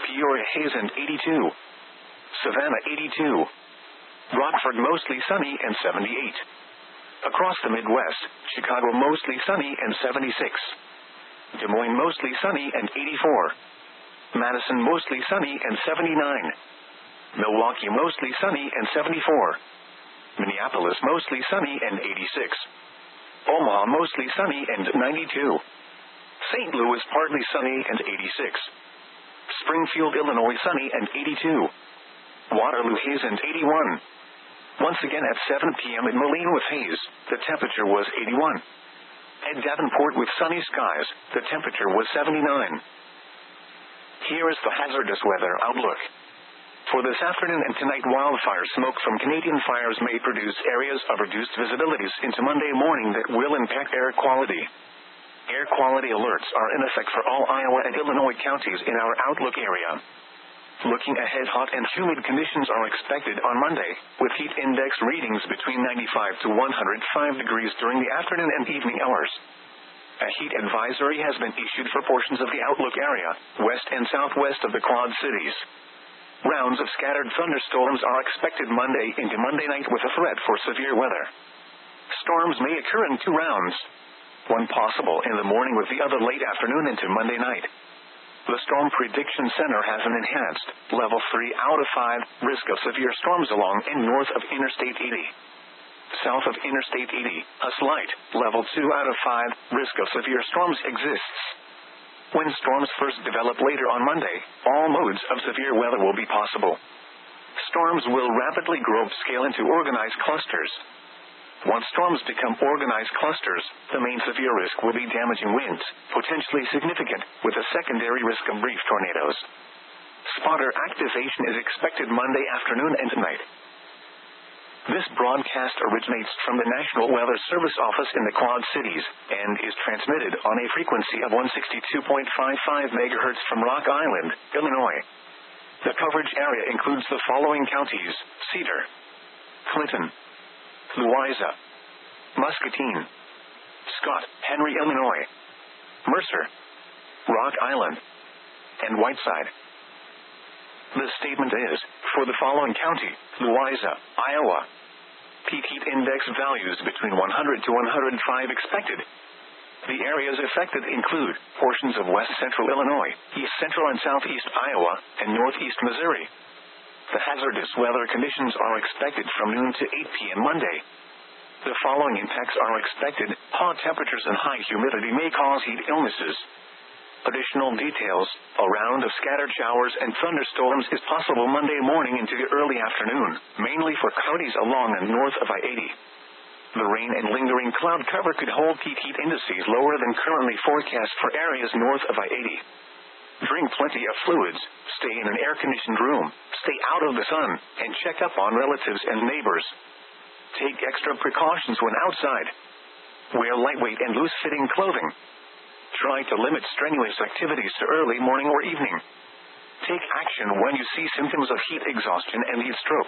Peoria haze and 82. Savannah 82. Rockford mostly sunny and 78. Across the Midwest, Chicago mostly sunny and 76. Des Moines mostly sunny and 84. Madison mostly sunny and 79. Milwaukee mostly sunny and 74. Minneapolis mostly sunny and 86. Omaha mostly sunny and 92. St. Louis partly sunny and 86. Springfield, Illinois sunny and 82. Waterloo haze and 81. Once again at 7 p.m. in Moline with haze, the temperature was 81. At Davenport with sunny skies, the temperature was 79. Here is the hazardous weather outlook. For this afternoon and tonight, wildfire smoke from Canadian fires may produce areas of reduced visibilities into Monday morning that will impact air quality. Air quality alerts are in effect for all Iowa and Illinois counties in our outlook area. Looking ahead, hot and humid conditions are expected on Monday, with heat index readings between 95 to 105 degrees during the afternoon and evening hours. A heat advisory has been issued for portions of the outlook area, west and southwest of the Quad Cities. Rounds of scattered thunderstorms are expected Monday into Monday night with a threat for severe weather. Storms may occur in 2 rounds. One possible in the morning with the other late afternoon into Monday night. The Storm Prediction Center has an enhanced, level 3 out of 5, risk of severe storms along and north of Interstate 80. South of Interstate 80, a slight, level 2 out of 5, risk of severe storms exists. When storms first develop later on Monday, all modes of severe weather will be possible. Storms will rapidly grow upscale into organized clusters. Once storms become organized clusters, the main severe risk will be damaging winds, potentially significant, with a secondary risk of brief tornadoes. Spotter activation is expected Monday afternoon and tonight. This broadcast originates from the National Weather Service office in the Quad Cities, and is transmitted on a frequency of 162.55 MHz from Rock Island, Illinois. The coverage area includes the following counties: Cedar, Clinton, Louisa, Muscatine, Scott, Henry, Illinois, Mercer, Rock Island, and Whiteside. The statement is, for the following county, Louisa, Iowa. Peak heat index values between 100 to 105 expected. The areas affected include portions of west central Illinois, east central and southeast Iowa, and northeast Missouri. The hazardous weather conditions are expected from noon to 8 p.m. Monday. The following impacts are expected: hot temperatures and high humidity may cause heat illnesses. Additional details: a round of scattered showers and thunderstorms is possible Monday morning into the early afternoon, mainly for counties along and north of I-80. The rain and lingering cloud cover could hold peak heat indices lower than currently forecast for areas north of I-80. Drink plenty of fluids, stay in an air-conditioned room, stay out of the sun, and check up on relatives and neighbors. Take extra precautions when outside. Wear lightweight and loose-fitting clothing. Try to limit strenuous activities to early morning or evening. Take action when you see symptoms of heat exhaustion and heat stroke.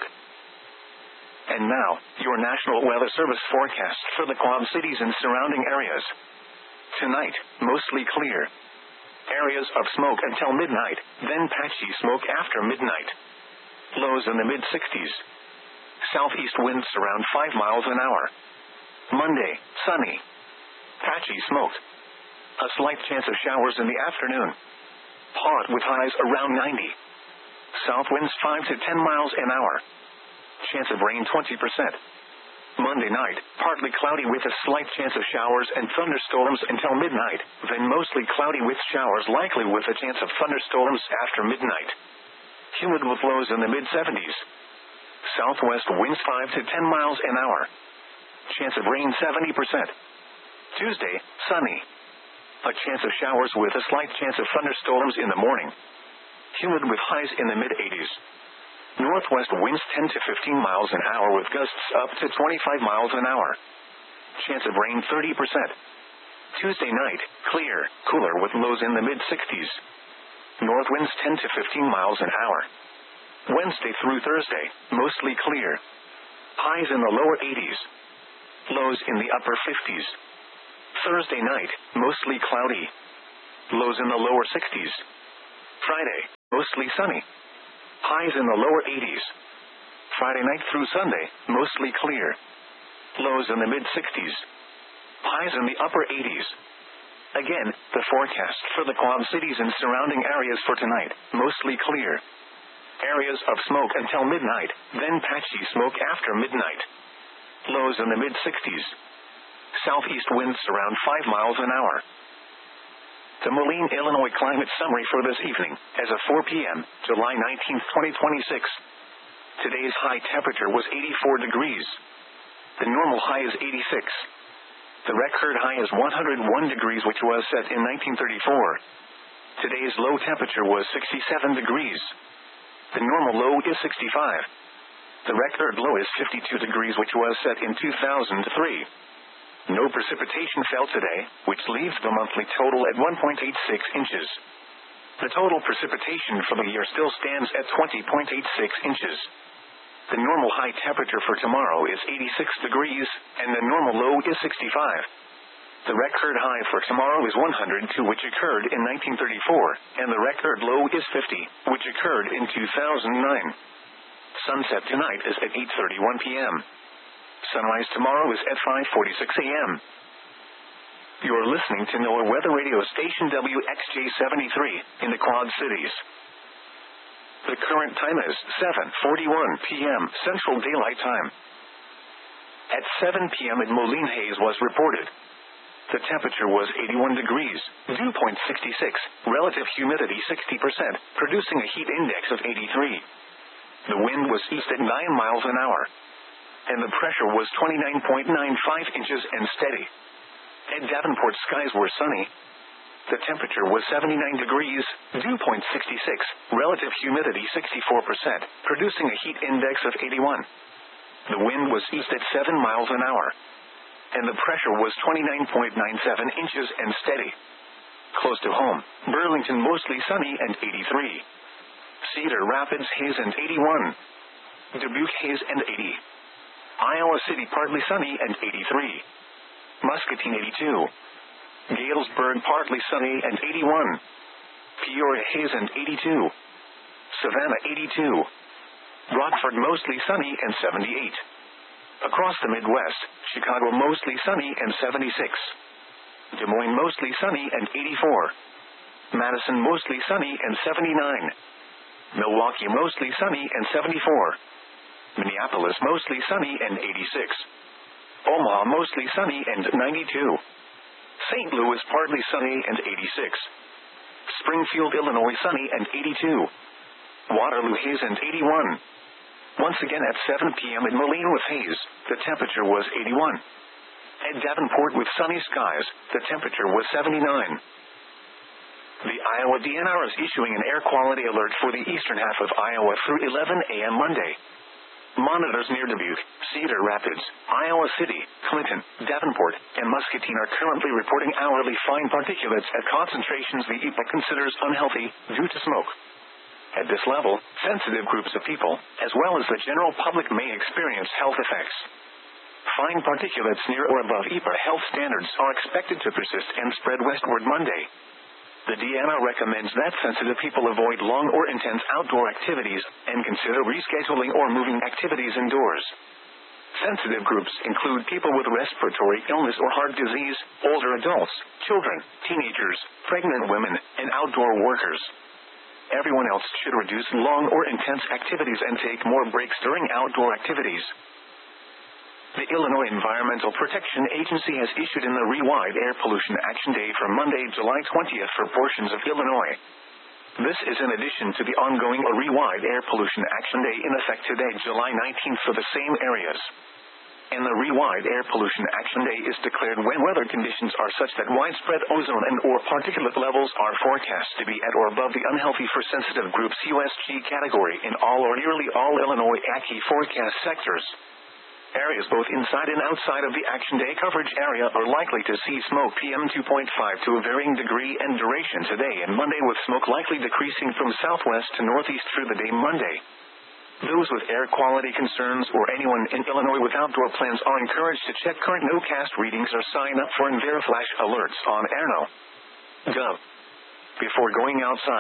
And now, your National Weather Service forecast for the Quad Cities and surrounding areas. Tonight, mostly clear. Areas of smoke until midnight, then patchy smoke after midnight. Lows in the mid-60s. Southeast winds around 5 miles an hour. Monday, sunny. Patchy smoke. A slight chance of showers in the afternoon. Hot with highs around 90. South winds 5 to 10 miles an hour. Chance of rain 20%. Monday night, partly cloudy with a slight chance of showers and thunderstorms until midnight, then mostly cloudy with showers likely with a chance of thunderstorms after midnight. Humid with lows in the mid-70s. Southwest winds 5 to 10 miles an hour. Chance of rain 70%. Tuesday, sunny. A chance of showers with a slight chance of thunderstorms in the morning. Humid with highs in the mid-80s. Northwest winds 10 to 15 miles an hour with gusts up to 25 miles an hour. Chance of rain 30%. Tuesday night, clear, cooler with lows in the mid-60s. North winds 10 to 15 miles an hour. Wednesday through Thursday, mostly clear. Highs in the lower 80s. Lows in the upper 50s. Thursday night, mostly cloudy. Lows in the lower 60s. Friday, mostly sunny. Highs in the lower 80s. Friday night through Sunday, mostly clear. Lows in the mid-60s. Highs in the upper 80s. Again, the forecast for the Quad Cities and surrounding areas for tonight, mostly clear. Areas of smoke until midnight, then patchy smoke after midnight. Lows in the mid-60s. Southeast winds around 5 miles an hour. The Moline, Illinois climate summary for this evening, as of 4 p.m., July 19, 2026. Today's high temperature was 84 degrees. The normal high is 86. The record high is 101 degrees, which was set in 1934. Today's low temperature was 67 degrees. The normal low is 65. The record low is 52 degrees, which was set in 2003. No precipitation fell today, which leaves the monthly total at 1.86 inches. The total precipitation for the year still stands at 20.86 inches. The normal high temperature for tomorrow is 86 degrees, and the normal low is 65. The record high for tomorrow is 102, which occurred in 1934, and the record low is 50, which occurred in 2009. Sunset tonight is at 8:31 p.m. Sunrise tomorrow is at 5:46 a.m. You're listening to NOAA Weather Radio Station WXJ73 in the Quad Cities. The current time is 7:41 p.m. Central Daylight Time. At 7 p.m. in Moline, haze was reported. The temperature was 81 degrees, dew point 66, relative humidity 60%, producing a heat index of 83. The wind was east at 9 miles an hour, and the pressure was 29.95 inches and steady. At Davenport, skies were sunny. The temperature was 79 degrees, dew point 66, relative humidity 64%, producing a heat index of 81. The wind was east at 7 miles an hour, and the pressure was 29.97 inches and steady. Close to home, Burlington mostly sunny and 83. Cedar Rapids haze and 81. Dubuque haze and 80. Iowa City partly sunny and 83. Muscatine 82. Galesburg partly sunny and 81. Peoria haze and 82. Savannah 82. Rockford mostly sunny and 78. Across the Midwest, Chicago mostly sunny and 76. Des Moines mostly sunny and 84. Madison mostly sunny and 79. Milwaukee mostly sunny and 74. Minneapolis mostly sunny and 86. Omaha mostly sunny and 92. St. Louis partly sunny and 86. Springfield, Illinois sunny and 82. Waterloo haze and 81. Once again at 7 p.m. in Moline with haze, the temperature was 81. At Davenport with sunny skies, the temperature was 79. The Iowa DNR is issuing an air quality alert for the eastern half of Iowa through 11 a.m. Monday. Monitors near Dubuque, Cedar Rapids, Iowa City, Clinton, Davenport, and Muscatine are currently reporting hourly fine particulates at concentrations the EPA considers unhealthy due to smoke. At this level, sensitive groups of people, as well as the general public, may experience health effects. Fine particulates near or above EPA health standards are expected to persist and spread westward Monday. The DNR recommends that sensitive people avoid long or intense outdoor activities and consider rescheduling or moving activities indoors. Sensitive groups include people with respiratory illness or heart disease, older adults, children, teenagers, pregnant women, and outdoor workers. Everyone else should reduce long or intense activities and take more breaks during outdoor activities. The Illinois Environmental Protection Agency has issued an Rewide Air Pollution Action Day for Monday, July 20th for portions of Illinois. This is in addition to the ongoing Rewide Air Pollution Action Day in effect today, July 19th for the same areas. And the Rewide Air Pollution Action Day is declared when weather conditions are such that widespread ozone and or particulate levels are forecast to be at or above the unhealthy for sensitive groups USG category in all or nearly all Illinois ACI forecast sectors. Areas both inside and outside of the Action Day coverage area are likely to see smoke PM 2.5 to a varying degree and duration today and Monday, with smoke likely decreasing from southwest to northeast through the day Monday. Those with air quality concerns or anyone in Illinois with outdoor plans are encouraged to check current NOCAST readings or sign up for EnviroFlash alerts on airno.gov. Before going outside,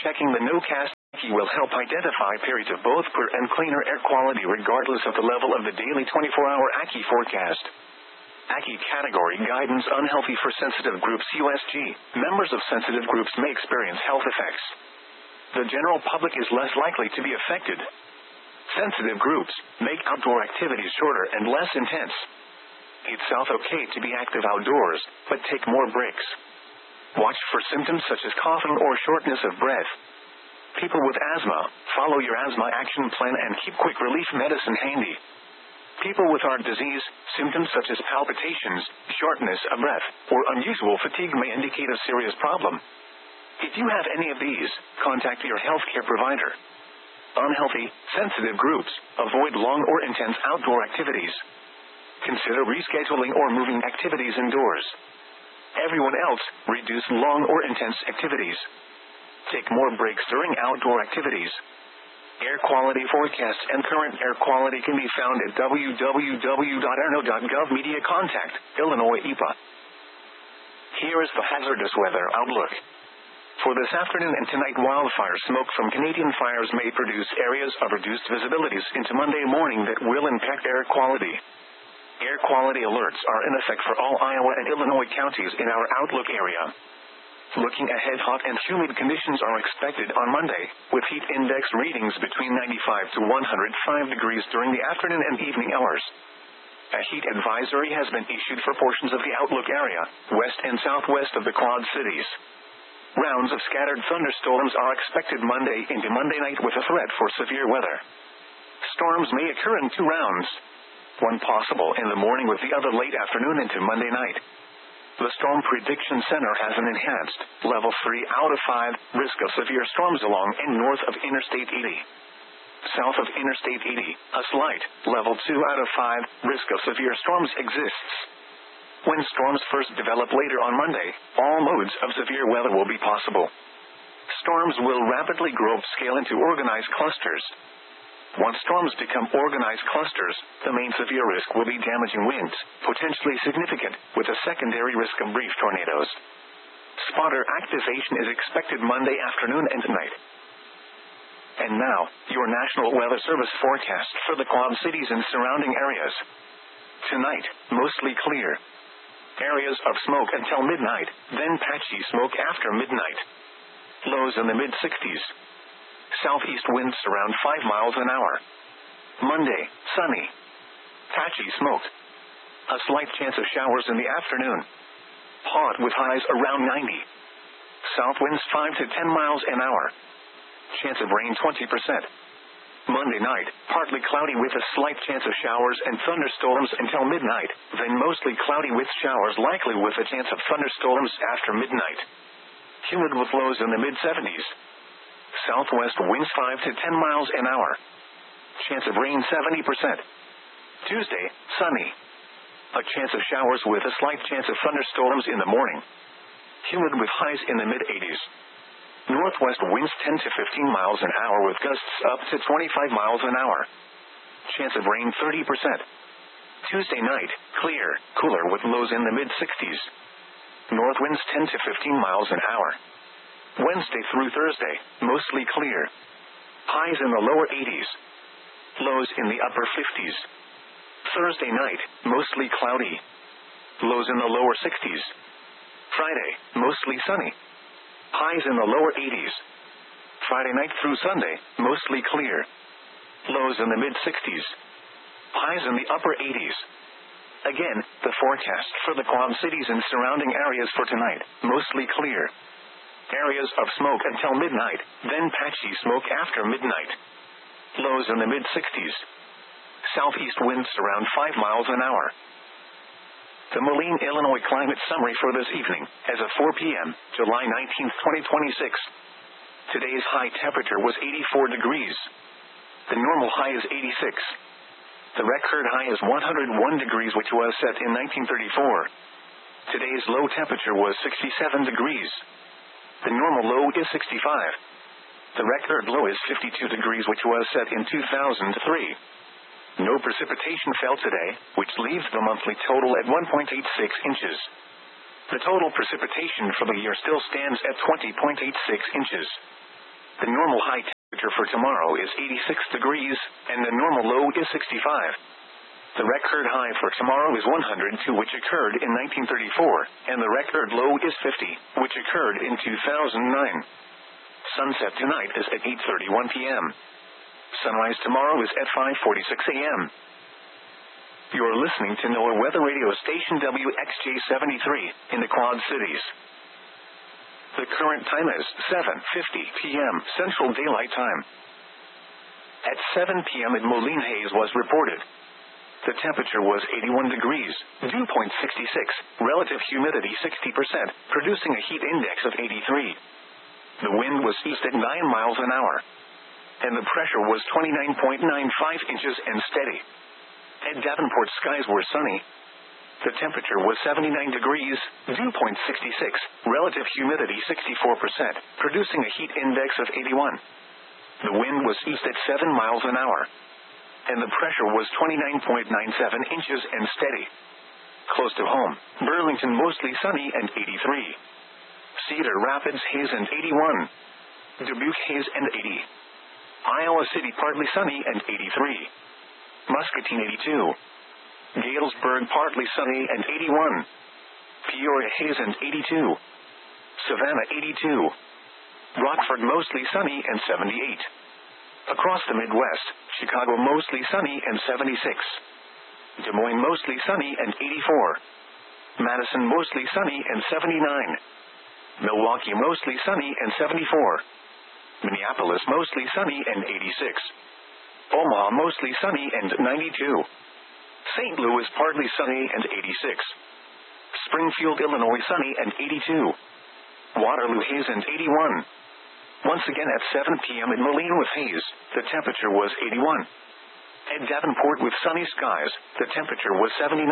Checking the no-cast key will help identify periods of both poor and cleaner air quality regardless of the level of the daily 24-hour ACCI forecast. ACCI Category Guidance Unhealthy for Sensitive Groups USG. Members of sensitive groups may experience health effects. The general public is less likely to be affected. Sensitive groups make outdoor activities shorter and less intense. It's okay to be active outdoors, but take more breaks. Watch for symptoms such as coughing or shortness of breath. People with asthma, follow your asthma action plan and keep quick relief medicine handy. People with heart disease, symptoms such as palpitations, shortness of breath, or unusual fatigue may indicate a serious problem. If you have any of these, contact your healthcare provider. Unhealthy, sensitive groups, avoid long or intense outdoor activities. Consider rescheduling or moving activities indoors. Everyone else, reduce long or intense activities. Take more breaks during outdoor activities. Air quality forecasts and current air quality can be found at www.arno.gov. Media contact, Illinois EPA. Here is the hazardous weather outlook. For this afternoon and tonight, wildfire smoke from Canadian fires may produce areas of reduced visibilities into Monday morning that will impact air quality. Air quality alerts are in effect for all Iowa and Illinois counties in our outlook area. Looking ahead, hot and humid conditions are expected on Monday, with heat index readings between 95 to 105 degrees during the afternoon and evening hours. A heat advisory has been issued for portions of the outlook area, west and southwest of the Quad Cities. Rounds of scattered thunderstorms are expected Monday into Monday night with a threat for severe weather. Storms may occur in 2 rounds. One possible in the morning with the other late afternoon into Monday night. The Storm Prediction Center has an enhanced, level 3 out of 5, risk of severe storms along and north of Interstate 80. South of Interstate 80, a slight, level 2 out of 5, risk of severe storms exists. When storms first develop later on Monday, all modes of severe weather will be possible. Storms will rapidly grow upscale into organized clusters. Once storms become organized clusters, the main severe risk will be damaging winds, potentially significant, with a secondary risk of brief tornadoes. Spotter activation is expected Monday afternoon and tonight. And now, your National Weather Service forecast for the Quad Cities and surrounding areas. Tonight, mostly clear. Areas of smoke until midnight, then patchy smoke after midnight. Lows in the mid-60s. Southeast winds around 5 miles an hour. Monday, sunny. Patchy smoke. A slight chance of showers in the afternoon. Hot with highs around 90. South winds 5 to 10 miles an hour. Chance of rain 20%. Monday night, partly cloudy with a slight chance of showers and thunderstorms until midnight, then mostly cloudy with showers likely with a chance of thunderstorms after midnight. Humid with lows in the mid-70s. Southwest winds 5 to 10 miles an hour. Chance of rain 70%. Tuesday, sunny. A chance of showers with a slight chance of thunderstorms in the morning. Humid with highs in the mid-80s. Northwest winds 10 to 15 miles an hour with gusts up to 25 miles an hour. Chance of rain 30%. Tuesday night, clear, cooler with lows in the mid-60s. North winds 10 to 15 miles an hour. Wednesday through Thursday, mostly clear. Highs in the lower 80s. Lows in the upper 50s. Thursday night, mostly cloudy. Lows in the lower 60s. Friday, mostly sunny. Highs in the lower 80s. Friday night through Sunday, mostly clear. Lows in the mid-60s. Highs in the upper 80s. Again, the forecast for the Quad Cities and surrounding areas for tonight, mostly clear. Areas of smoke until midnight, then patchy smoke after midnight. Lows in the mid-60s. Southeast winds around 5 miles an hour. The Moline, Illinois climate summary for this evening, as of 4 p.m., July 19, 2026. Today's high temperature was 84 degrees. The normal high is 86. The record high is 101 degrees, which was set in 1934. Today's low temperature was 67 degrees. The normal low is 65. The record low is 52 degrees, which was set in 2003. No precipitation fell today, which leaves the monthly total at 1.86 inches. The total precipitation for the year still stands at 20.86 inches. The normal high temperature for tomorrow is 86 degrees, and the normal low is 65. The record high for tomorrow is 102, which occurred in 1934, and the record low is 50, which occurred in 2009. Sunset tonight is at 8:31 p.m. Sunrise tomorrow is at 5:46 a.m. You're listening to NOAA Weather Radio Station WXJ73 in the Quad Cities. The current time is 7:50 p.m. Central Daylight Time. At 7 p.m. at Moline haze was reported. The temperature was 81 degrees, dew point 66, relative humidity 60%, producing a heat index of 83. The wind was east at 9 miles an hour, and the pressure was 29.95 inches and steady. At Davenport, skies were sunny. The temperature was 79 degrees, dew point 66, relative humidity 64%, producing a heat index of 81. The wind was east at 7 miles an hour, and the pressure was 29.97 inches and steady. Close to home, Burlington mostly sunny and 83. Cedar Rapids haze and 81. Dubuque haze and 80. Iowa City partly sunny and 83. Muscatine 82. Galesburg partly sunny and 81. Peoria haze and 82. Savannah 82. Rockford mostly sunny and 78. Across the Midwest, Chicago mostly sunny and 76. Des Moines mostly sunny and 84. Madison mostly sunny and 79. Milwaukee mostly sunny and 74. Minneapolis mostly sunny and 86. Omaha mostly sunny and 92. St. Louis partly sunny and 86. Springfield, Illinois sunny and 82. Waterloo haze and 81. Once again at 7 p.m. at Moline with haze, the temperature was 81. At Davenport with sunny skies, the temperature was 79.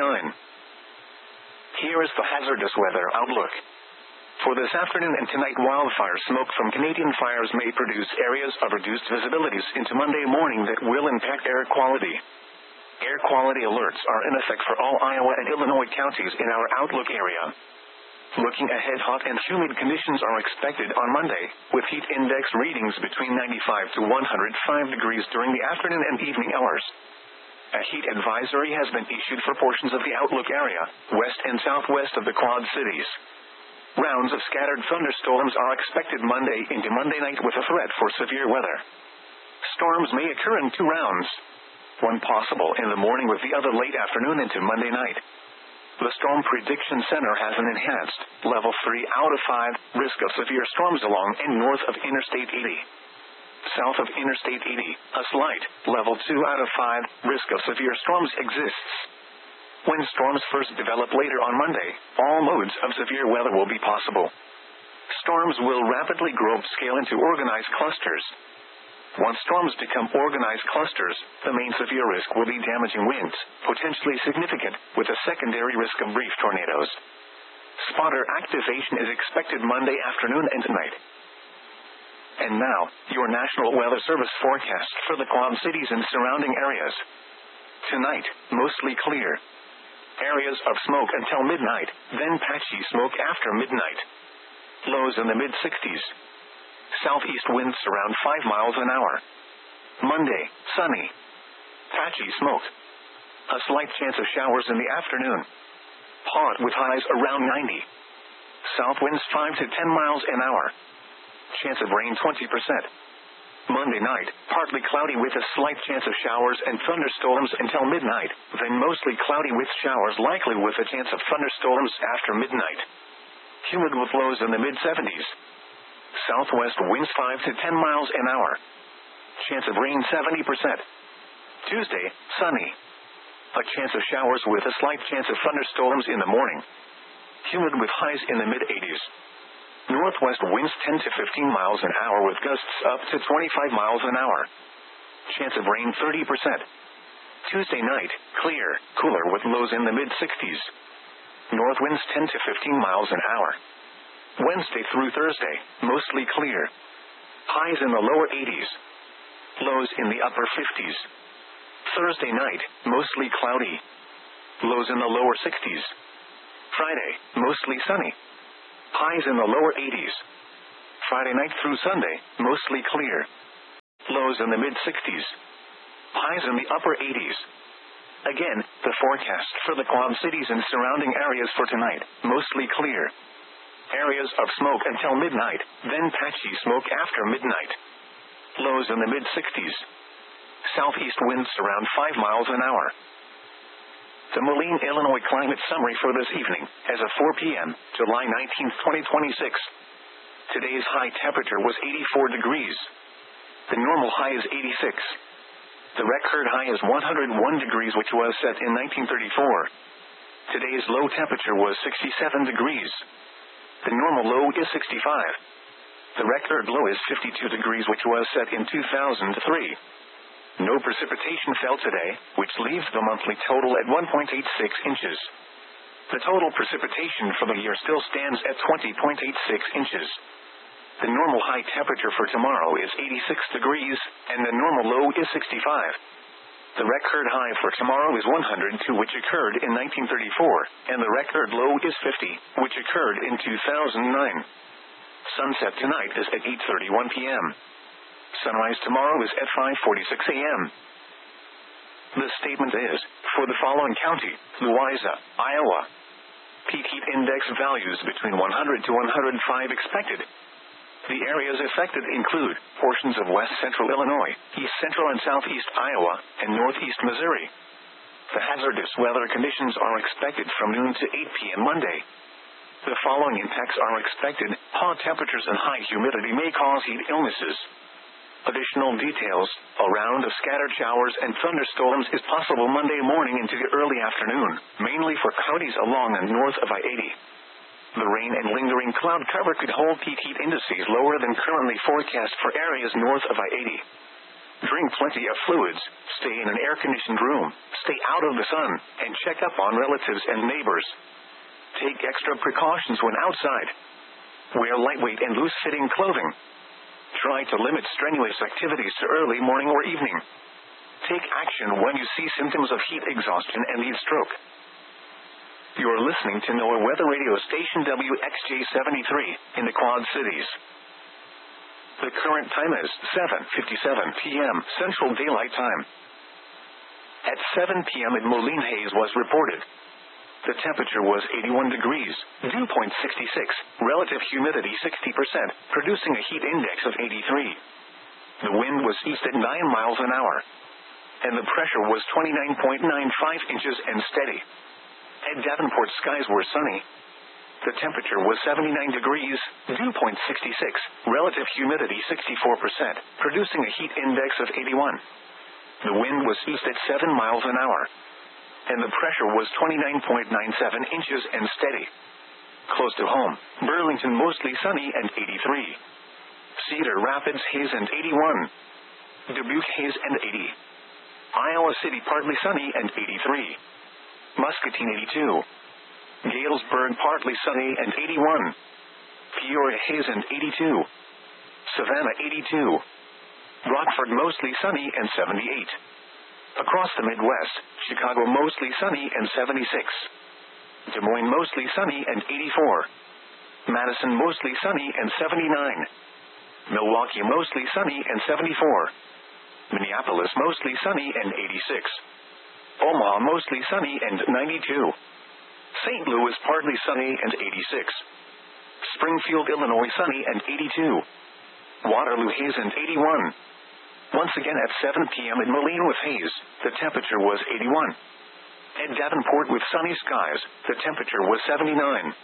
Here is the hazardous weather outlook. For this afternoon and tonight, wildfire smoke from Canadian fires may produce areas of reduced visibilities into Monday morning that will impact air quality. Air quality alerts are in effect for all Iowa and Illinois counties in our outlook area. Looking ahead, hot and humid conditions are expected on Monday, with heat index readings between 95 to 105 degrees during the afternoon and evening hours. A heat advisory has been issued for portions of the outlook area, west and southwest of the Quad Cities. Rounds of scattered thunderstorms are expected Monday into Monday night with a threat for severe weather. Storms may occur in 2 rounds. One possible in the morning with the other late afternoon into Monday night. The Storm Prediction Center has an enhanced, level 3 out of 5, risk of severe storms along and north of Interstate 80. South of Interstate 80, a slight, level 2 out of 5, risk of severe storms exists. When storms first develop later on Monday, all modes of severe weather will be possible. Storms will rapidly grow upscale into organized clusters. Once storms become organized clusters, the main severe risk will be damaging winds, potentially significant, with a secondary risk of brief tornadoes. Spotter activation is expected Monday afternoon and tonight. And now, your National Weather Service forecast for the Quad Cities and surrounding areas. Tonight, mostly clear. Areas of smoke until midnight, then patchy smoke after midnight. Lows in the mid-60s. Southeast winds around 5 miles an hour. Monday, sunny. Patchy smoke. A slight chance of showers in the afternoon. Hot with highs around 90. South winds 5 to 10 miles an hour. Chance of rain 20%. Monday night, partly cloudy with a slight chance of showers and thunderstorms until midnight, then mostly cloudy with showers likely with a chance of thunderstorms after midnight. Humid with lows in the mid-70s. Southwest winds 5 to 10 miles an hour. Chance of rain 70%. Tuesday, sunny. A chance of showers with a slight chance of thunderstorms in the morning. Humid with highs in the mid-80s. Northwest winds 10 to 15 miles an hour with gusts up to 25 miles an hour. Chance of rain 30%. Tuesday night, clear, cooler with lows in the mid-60s. North winds 10 to 15 miles an hour. Wednesday through Thursday, mostly clear. Highs in the lower 80s. Lows in the upper 50s. Thursday night, mostly cloudy. Lows in the lower 60s. Friday, mostly sunny. Highs in the lower 80s. Friday night through Sunday, mostly clear. Lows in the mid-60s. Highs in the upper 80s. Again, the forecast for the Quad Cities and surrounding areas for tonight, mostly clear. Areas of smoke until midnight, then patchy smoke after midnight. Lows in the mid-60s. Southeast winds around 5 miles an hour. The Moline, Illinois climate summary for this evening, as of 4 p.m., July 19, 2026. Today's high temperature was 84 degrees. The normal high is 86. The record high is 101 degrees, which was set in 1934. Today's low temperature was 67 degrees. The normal low is 65. The record low is 52 degrees, which was set in 2003. No precipitation fell today, which leaves the monthly total at 1.86 inches. The total precipitation for the year still stands at 20.86 inches. The normal high temperature for tomorrow is 86 degrees, and the normal low is 65. The record high for tomorrow is 102, which occurred in 1934, and the record low is 50, which occurred in 2009. Sunset tonight is at 8:31 p.m. Sunrise tomorrow is at 5:46 a.m. The statement is, for the following county, Louisa, Iowa. Peak heat index values between 100 to 105 expected. The areas affected include portions of west central Illinois, east central and southeast Iowa, and northeast Missouri. The hazardous weather conditions are expected from noon to 8 p.m. Monday. The following impacts are expected. Hot temperatures and high humidity may cause heat illnesses. Additional details: a round of scattered showers and thunderstorms is possible Monday morning into the early afternoon, mainly for counties along and north of I-80. The rain and lingering cloud cover could hold peak heat indices lower than currently forecast for areas north of I-80. Drink plenty of fluids, stay in an air-conditioned room, stay out of the sun, and check up on relatives and neighbors. Take extra precautions when outside. Wear lightweight and loose-fitting clothing. Try to limit strenuous activities to early morning or evening. Take action when you see symptoms of heat exhaustion and heat stroke. You are listening to NOAA Weather Radio Station WXJ-73 in the Quad Cities. The current time is 7:57 p.m. Central Daylight Time. At 7 p.m. in Moline, haze was reported. The temperature was 81 degrees, dew point 66, relative humidity 60%, producing a heat index of 83. The wind was east at 9 miles an hour. And the pressure was 29.95 inches and steady. At Davenport, skies were sunny. The temperature was 79 degrees, dew point 66, relative humidity 64%, producing a heat index of 81. The wind was east at 7 miles an hour. And the pressure was 29.97 inches and steady. Close to home, Burlington mostly sunny and 83. Cedar Rapids haze and 81. Dubuque haze and 80. Iowa City partly sunny and 83. Muscatine 82. Galesburg partly sunny and 81. Peoria haze and 82. Savannah 82. Rockford mostly sunny and 78. Across the Midwest, Chicago mostly sunny and 76. Des Moines mostly sunny and 84. Madison mostly sunny and 79. Milwaukee mostly sunny and 74. Minneapolis mostly sunny and 86. Omaha mostly sunny and 92. St. Louis partly sunny and 86. Springfield, Illinois sunny and 82. Waterloo haze and 81. Once again at 7 p.m. in Moline with haze, the temperature was 81. At Davenport with sunny skies, the temperature was 79.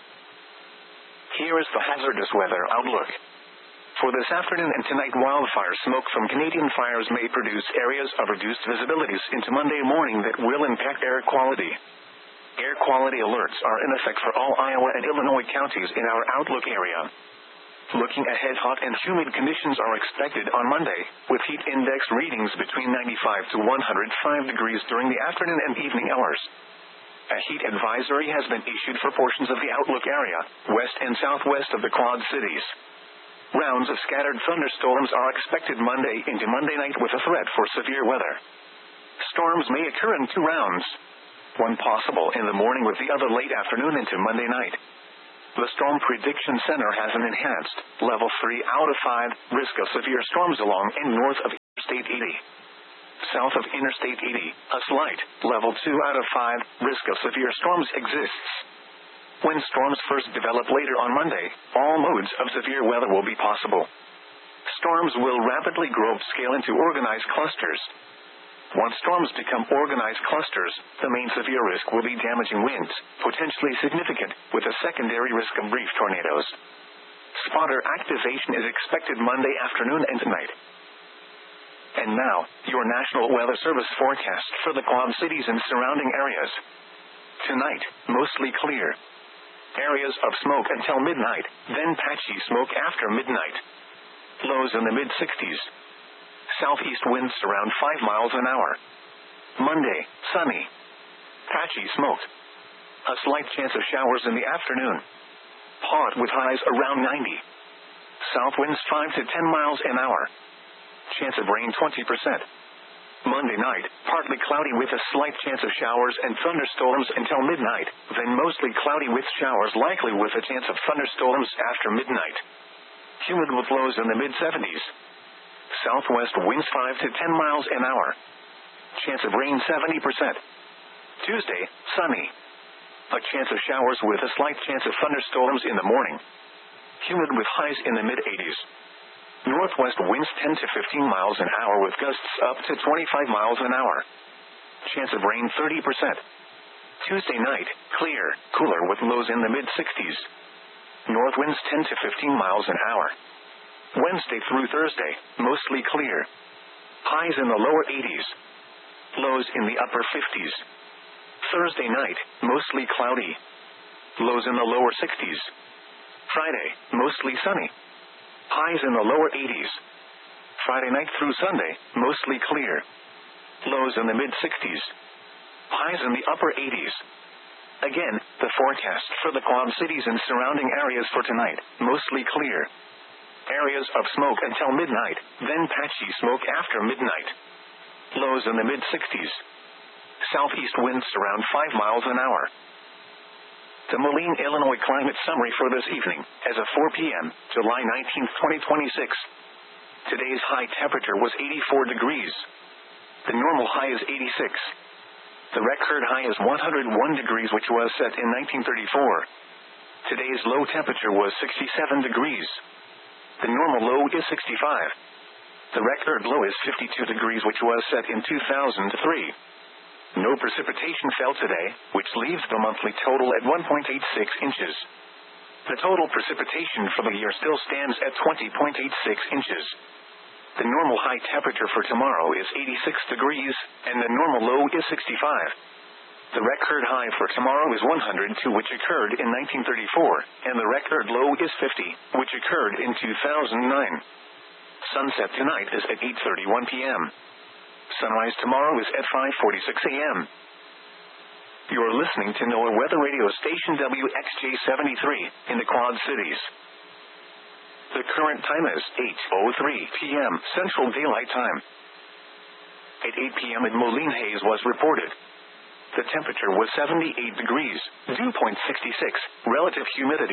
Here is the hazardous weather outlook. For this afternoon and tonight, wildfire smoke from Canadian fires may produce areas of reduced visibilities into Monday morning that will impact air quality. Air quality alerts are in effect for all Iowa and Illinois counties in our outlook area. Looking ahead, hot and humid conditions are expected on Monday, with heat index readings between 95 to 105 degrees during the afternoon and evening hours. A heat advisory has been issued for portions of the outlook area, west and southwest of the Quad Cities. Rounds of scattered thunderstorms are expected Monday into Monday night with a threat for severe weather. Storms may occur in 2 rounds. One possible in the morning with the other late afternoon into Monday night. The Storm Prediction Center has an enhanced, Level 3 out of 5, risk of severe storms along and north of Interstate 80. South of Interstate 80, a slight, Level 2 out of 5, risk of severe storms exists. When storms first develop later on Monday, all modes of severe weather will be possible. Storms will rapidly grow upscale into organized clusters. Once storms become organized clusters, the main severe risk will be damaging winds, potentially significant, with a secondary risk of brief tornadoes. Spotter activation is expected Monday afternoon and tonight. And now, your National Weather Service forecast for the Quad Cities and surrounding areas. Tonight, mostly clear. Areas of smoke until midnight, then patchy smoke after midnight. Lows in the mid-60s. Southeast winds around 5 miles an hour. Monday, sunny. Patchy smoke. A slight chance of showers in the afternoon. Hot with highs around 90. South winds 5 to 10 miles an hour. Chance of rain 20%. Monday night, partly cloudy with a slight chance of showers and thunderstorms until midnight, then mostly cloudy with showers likely with a chance of thunderstorms after midnight. Humid with lows in the mid-70s. Southwest winds 5 to 10 miles an hour. Chance of rain 70%. Tuesday, sunny. A chance of showers with a slight chance of thunderstorms in the morning. Humid with highs in the mid-80s. Northwest winds 10 to 15 miles an hour with gusts up to 25 miles an hour. Chance of rain 30%. Tuesday night, clear, cooler with lows in the mid-60s. North winds 10 to 15 miles an hour. Wednesday through Thursday, mostly clear. Highs in the lower 80s. Lows in the upper 50s. Thursday night, mostly cloudy. Lows in the lower 60s. Friday, mostly sunny. Highs in the lower 80s. Friday night through Sunday, mostly clear. Lows in the mid-60s. Highs in the upper 80s. Again, the forecast for the Quad Cities and surrounding areas for tonight, mostly clear. Areas of smoke until midnight, then patchy smoke after midnight. Lows in the mid-60s. Southeast winds around 5 miles an hour. The Moline, Illinois climate summary for this evening, as of 4 p.m., July 19, 2026. Today's high temperature was 84 degrees. The normal high is 86. The record high is 101 degrees, which was set in 1934. Today's low temperature was 67 degrees. The normal low is 65. The record low is 52 degrees, which was set in 2003. No precipitation fell today, which leaves the monthly total at 1.86 inches. The total precipitation for the year still stands at 20.86 inches. The normal high temperature for tomorrow is 86 degrees, and the normal low is 65. The record high for tomorrow is 102, which occurred in 1934, and the record low is 50, which occurred in 2009. Sunset tonight is at 8:31 p.m. Sunrise tomorrow is at 5:46 a.m. You're listening to NOAA Weather Radio Station WXJ73 in the Quad Cities. The current time is 8:03 p.m. Central Daylight Time. At 8 p.m. in Moline, haze was reported. The temperature was 78 degrees, dew point 66, relative humidity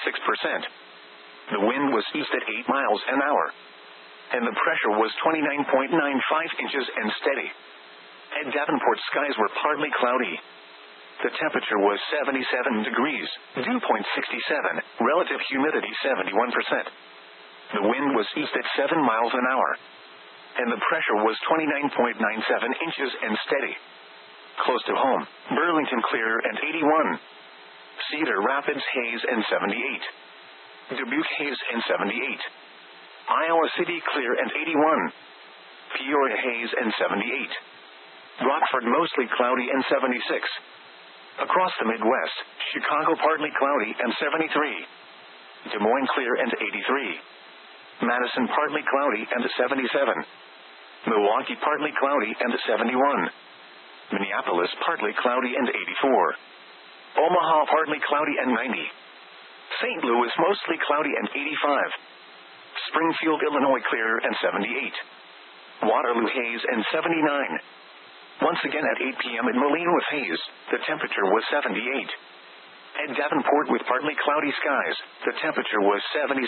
66%. The wind was east at 8 miles an hour. And the pressure was 29.95 inches and steady. At Davenport, skies were partly cloudy. The temperature was 77 degrees, dew point 67, relative humidity 71%. The wind was east at 7 miles an hour. And the pressure was 29.97 inches and steady. Close to home, Burlington clear and 81. Cedar Rapids haze and 78. Dubuque haze and 78. Iowa City clear and 81. Peoria haze and 78. Rockford mostly cloudy and 76. Across the Midwest, Chicago partly cloudy and 73. Des Moines clear and 83. Madison partly cloudy and 77. Milwaukee partly cloudy and 71. Minneapolis partly cloudy and 84. Omaha partly cloudy and 90. St. Louis mostly cloudy and 85. Springfield, Illinois clear and 78. Waterloo haze and 79. Once again at 8 p.m. in Moline with haze, the temperature was 78. At Davenport with partly cloudy skies, the temperature was 77.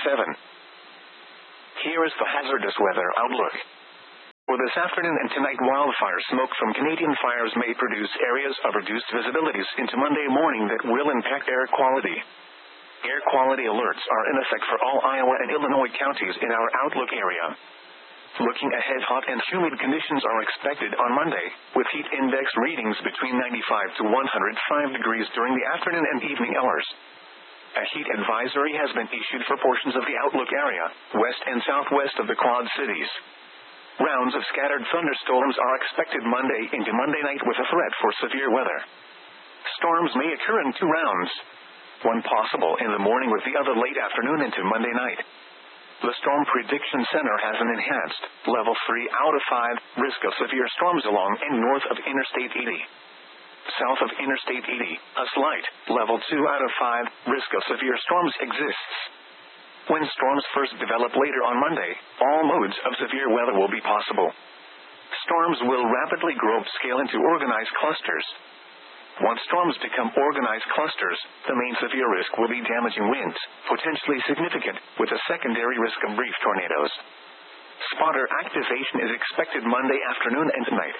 Here is the hazardous weather outlook. For this afternoon and tonight, wildfire smoke from Canadian fires may produce areas of reduced visibilities into Monday morning that will impact air quality. Air quality alerts are in effect for all Iowa and Illinois counties in our outlook area. Looking ahead, hot and humid conditions are expected on Monday, with heat index readings between 95 to 105 degrees during the afternoon and evening hours. A heat advisory has been issued for portions of the outlook area, west and southwest of the Quad Cities. Rounds of scattered thunderstorms are expected Monday into Monday night with a threat for severe weather. Storms may occur in 2 rounds. One possible in the morning with the other late afternoon into Monday night. The Storm Prediction Center has an enhanced, level 3 out of 5, risk of severe storms along and north of Interstate 80. South of Interstate 80, a slight, level 2 out of 5, risk of severe storms exists. When storms first develop later on Monday, all modes of severe weather will be possible. Storms will rapidly grow upscale into organized clusters. Once storms become organized clusters, the main severe risk will be damaging winds, potentially significant, with a secondary risk of brief tornadoes. Spotter activation is expected Monday afternoon and tonight.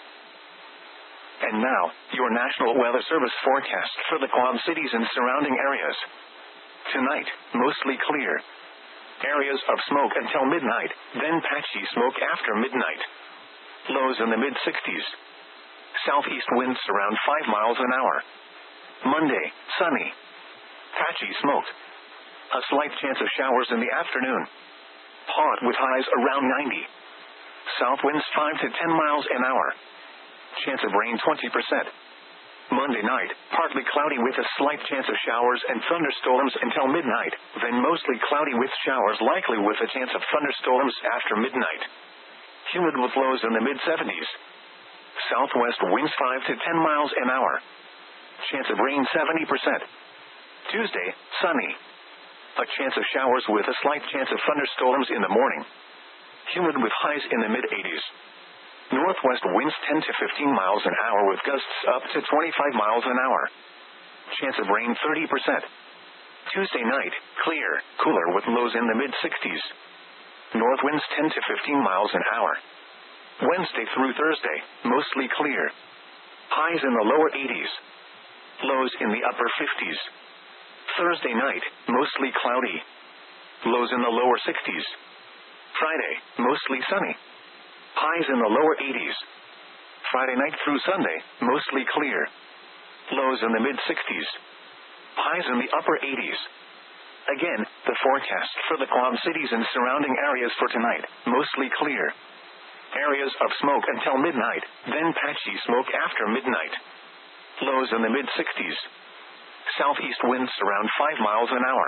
And now, your National Weather Service forecast for the Quad Cities and surrounding areas. Tonight, mostly clear. Areas of smoke until midnight, then patchy smoke after midnight. Lows in the mid-60s. Southeast winds around 5 miles an hour. Monday, sunny. Patchy smoke. A slight chance of showers in the afternoon. Hot with highs around 90. South winds 5 to 10 miles an hour. Chance of rain 20%. Monday night, partly cloudy with a slight chance of showers and thunderstorms until midnight, then mostly cloudy with showers likely with a chance of thunderstorms after midnight. Humid with lows in the mid-70s. Southwest winds 5 to 10 miles an hour. Chance of rain 70%. Tuesday, sunny. A chance of showers with a slight chance of thunderstorms in the morning. Humid with highs in the mid-80s. Northwest winds 10 to 15 miles an hour with gusts up to 25 miles an hour. Chance of rain 30%. Tuesday night, clear, cooler with lows in the mid-60s. North winds 10 to 15 miles an hour. Wednesday through Thursday, mostly clear. Highs in the lower 80s. Lows in the upper 50s. Thursday night, mostly cloudy. Lows in the lower 60s. Friday, mostly sunny. Highs in the lower 80s. Friday night through Sunday, mostly clear. Lows in the mid-60s. Highs in the upper 80s. Again, the forecast for the Quad Cities and surrounding areas for tonight, mostly clear. Areas of smoke until midnight, then patchy smoke after midnight. Lows in the mid-60s. Southeast winds around 5 miles an hour.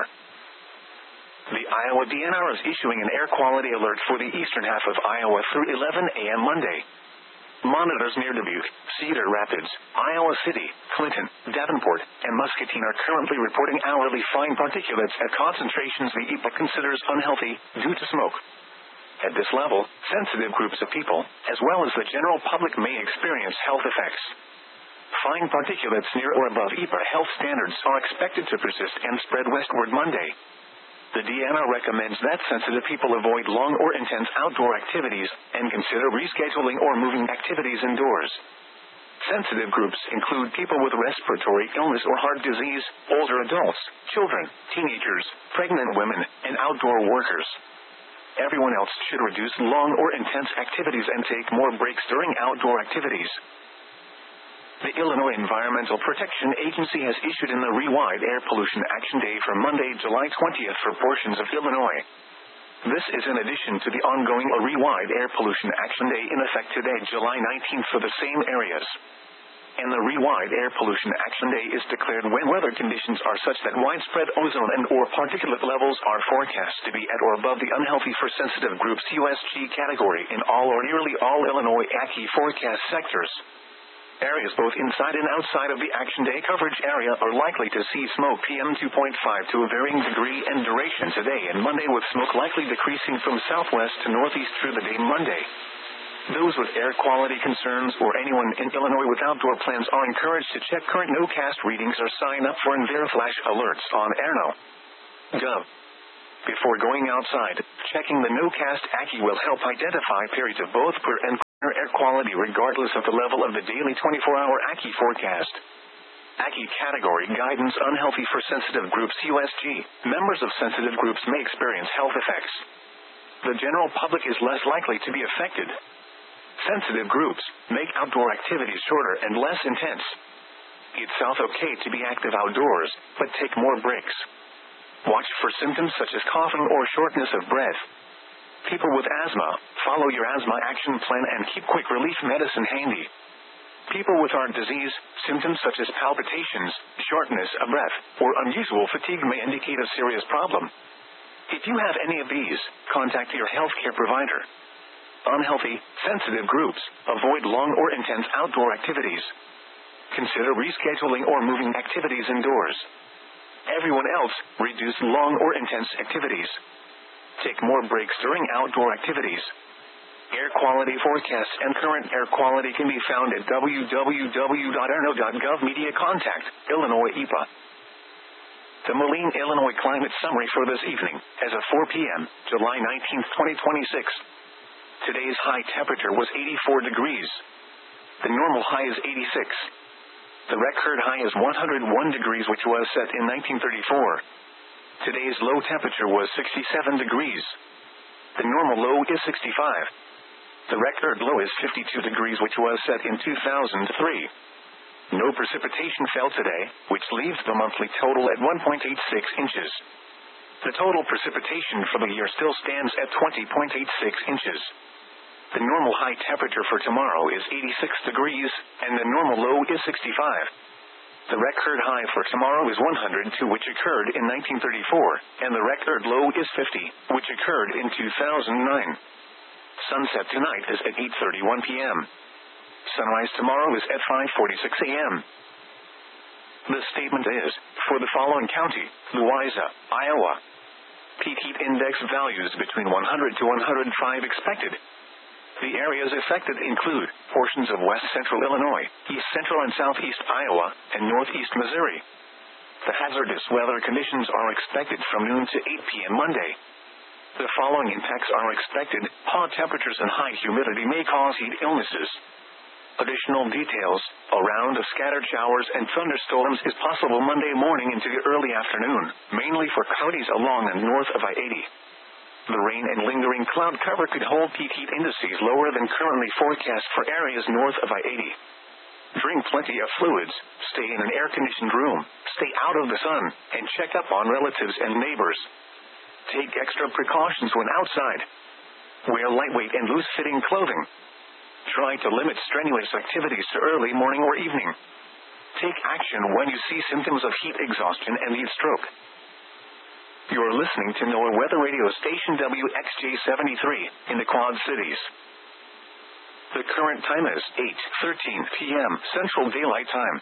The Iowa DNR is issuing an air quality alert for the eastern half of Iowa through 11 a.m. Monday. Monitors near Dubuque, Cedar Rapids, Iowa City, Clinton, Davenport, and Muscatine are currently reporting hourly fine particulates at concentrations the EPA considers unhealthy due to smoke. At this level, sensitive groups of people, as well as the general public, may experience health effects. Fine particulates near or above EPA health standards are expected to persist and spread westward Monday. The DNR recommends that sensitive people avoid long or intense outdoor activities and consider rescheduling or moving activities indoors. Sensitive groups include people with respiratory illness or heart disease, older adults, children, teenagers, pregnant women, and outdoor workers. Everyone else should reduce long or intense activities and take more breaks during outdoor activities. The Illinois Environmental Protection Agency has issued an Illinois Air Pollution Action Day for Monday, July 20th for portions of Illinois. This is in addition to the ongoing Illinois Air Pollution Action Day in effect today, July 19th for the same areas. And the Illinois Air Pollution Action Day is declared when weather conditions are such that widespread ozone and or particulate levels are forecast to be at or above the unhealthy for sensitive groups USG category in all or nearly all Illinois ACI forecast sectors. Areas both inside and outside of the Action Day coverage area are likely to see smoke PM 2.5 to a varying degree and duration today and Monday, with smoke likely decreasing from southwest to northeast through the day Monday. Those with air quality concerns or anyone in Illinois with outdoor plans are encouraged to check current NOCAST readings or sign up for Flash alerts on airno.gov. Before going outside, checking the NOCAST ACCI will help identify periods of both poor and clear air quality regardless of the level of the daily 24-hour ACCI forecast. ACCI category guidance: unhealthy for sensitive groups USG. Members of sensitive groups may experience health effects. The general public is less likely to be affected. Sensitive groups make outdoor activities shorter and less intense. It's okay to be active outdoors, but take more breaks. Watch for symptoms such as coughing or shortness of breath. People with asthma, follow your asthma action plan and keep quick relief medicine handy. People with heart disease, symptoms such as palpitations, shortness of breath, or unusual fatigue may indicate a serious problem. If you have any of these, contact your healthcare provider. Unhealthy, sensitive groups, avoid long or intense outdoor activities. Consider rescheduling or moving activities indoors. Everyone else, reduce long or intense activities. Take more breaks during outdoor activities. Air quality forecasts and current air quality can be found at www.airno.gov. Media contact, Illinois EPA. The Moline, Illinois climate summary for this evening, as of 4 p.m., July 19, 2026. Today's high temperature was 84 degrees. The normal high is 86. The record high is 101 degrees, which was set in 1934. Today's low temperature was 67 degrees. The normal low is 65. The record low is 52 degrees, which was set in 2003. No precipitation fell today, which leaves the monthly total at 1.86 inches. The total precipitation for the year still stands at 20.86 inches. The normal high temperature for tomorrow is 86 degrees, and the normal low is 65. The record high for tomorrow is 102, which occurred in 1934, and the record low is 50, which occurred in 2009. Sunset tonight is at 8:31 p.m. Sunrise tomorrow is at 5:46 a.m. The statement is, for the following county, Louisa, Iowa. Peak heat index values between 100 to 105 expected. The areas affected include portions of west central Illinois, east central and southeast Iowa, and northeast Missouri. The hazardous weather conditions are expected from noon to 8 p.m. Monday. The following impacts are expected: hot temperatures and high humidity may cause heat illnesses. Additional details: a round of scattered showers and thunderstorms is possible Monday morning into the early afternoon, mainly for counties along and north of I-80. The rain and lingering cloud cover could hold peak heat indices lower than currently forecast for areas north of I-80. Drink plenty of fluids, stay in an air-conditioned room, stay out of the sun, and check up on relatives and neighbors. Take extra precautions when outside. Wear lightweight and loose-fitting clothing. Try to limit strenuous activities to early morning or evening. Take action when you see symptoms of heat exhaustion and heat stroke. You're listening to NOAA Weather Radio Station WXJ-73 in the Quad Cities. The current time is 8:13 p.m. Central Daylight Time.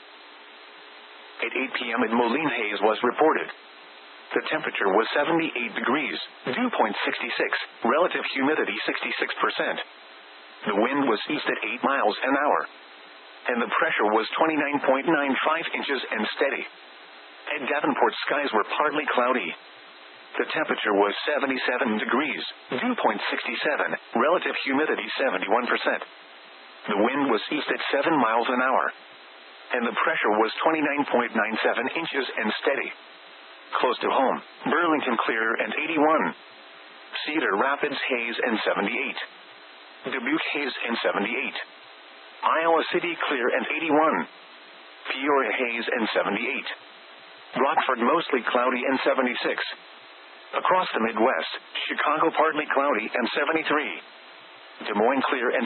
At 8 p.m. at Moline, haze was reported. The temperature was 78 degrees, dew point 66, relative humidity 66%. The wind was east at 8 miles an hour. And the pressure was 29.95 inches and steady. At Davenport, skies were partly cloudy. The temperature was 77 degrees, dew point 67, relative humidity 71%. The wind was east at 7 miles an hour. And the pressure was 29.97 inches and steady. Close to home, Burlington clear and 81. Cedar Rapids haze and 78. Dubuque haze and 78. Iowa City clear and 81. Peoria haze and 78. Rockford mostly cloudy and 76. Across the Midwest, Chicago partly cloudy and 73. Des Moines clear and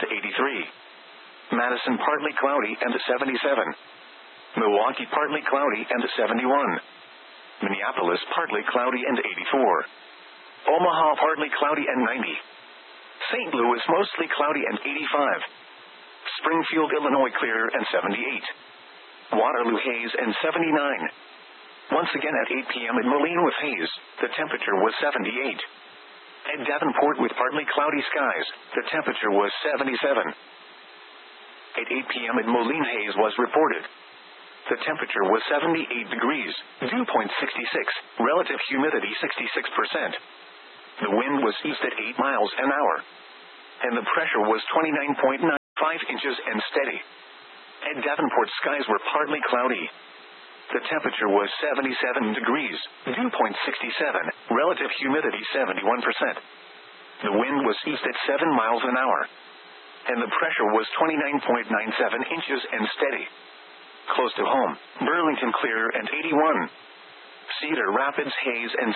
83. Madison partly cloudy and 77. Milwaukee partly cloudy and 71. Minneapolis partly cloudy and 84. Omaha partly cloudy and 90. St. Louis mostly cloudy and 85. Springfield, Illinois clear and 78. Waterloo haze and 79. Once again at 8 p.m. at Moline with haze, the temperature was 78. At Davenport with partly cloudy skies, the temperature was 77. At 8 p.m. at Moline haze was reported. The temperature was 78 degrees, dew point 66, relative humidity 66%. The wind was east at 8 miles an hour. And the pressure was 29.95 inches and steady. At Davenport, skies were partly cloudy. The temperature was 77 degrees, dew point 67, relative humidity 71%. The wind was east at 7 miles an hour. And the pressure was 29.97 inches and steady. Close to home, Burlington clear and 81. Cedar Rapids haze and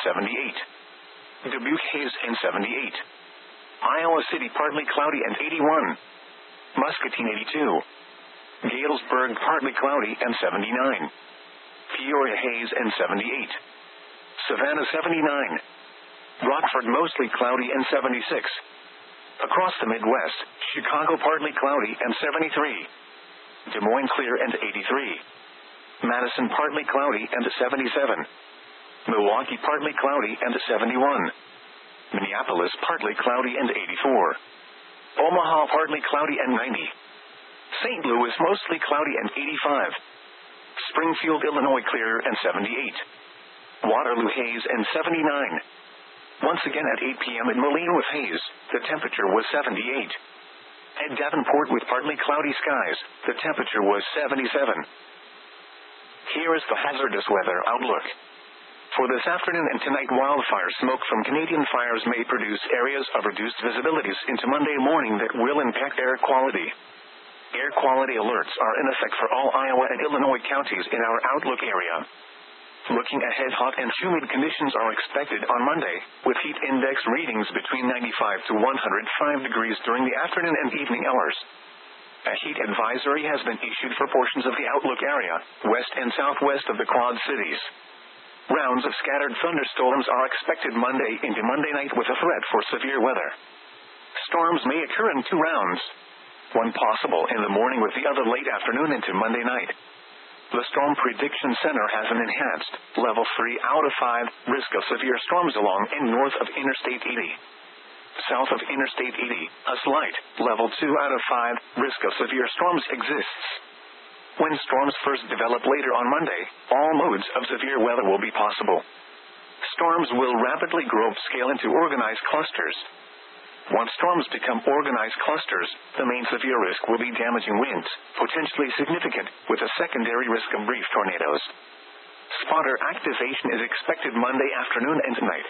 78. Dubuque haze and 78. Iowa City partly cloudy and 81. Muscatine 82. Galesburg partly cloudy and 79. Peoria haze and 78. Savannah 79. Rockford mostly cloudy and 76. Across the Midwest, Chicago partly cloudy and 73. Des Moines clear and 83. Madison partly cloudy and 77. Milwaukee partly cloudy and 71. Minneapolis partly cloudy and 84. Omaha partly cloudy and 90. St. Louis mostly cloudy and 85. Springfield, Illinois clear and 78. Waterloo haze and 79. Once again at 8 p.m. in Moline with haze, the temperature was 78. At Davenport with partly cloudy skies, the temperature was 77. Here is the hazardous weather outlook. For this afternoon and tonight, wildfire smoke from Canadian fires may produce areas of reduced visibilities into Monday morning that will impact air quality. Air quality alerts are in effect for all Iowa and Illinois counties in our outlook area. Looking ahead, hot and humid conditions are expected on Monday, with heat index readings between 95 to 105 degrees during the afternoon and evening hours. A heat advisory has been issued for portions of the outlook area, west and southwest of the Quad Cities. Rounds of scattered thunderstorms are expected Monday into Monday night with a threat for severe weather. Storms may occur in 2 rounds. One possible in the morning with the other late afternoon into Monday night. The Storm Prediction Center has an enhanced, level 3 out of 5, risk of severe storms along and north of Interstate 80. South of Interstate 80, a slight, level 2 out of 5, risk of severe storms exists. When storms first develop later on Monday, all modes of severe weather will be possible. Storms will rapidly grow upscale into organized clusters. Once storms become organized clusters, the main severe risk will be damaging winds, potentially significant, with a secondary risk of brief tornadoes. Spotter activation is expected Monday afternoon and tonight.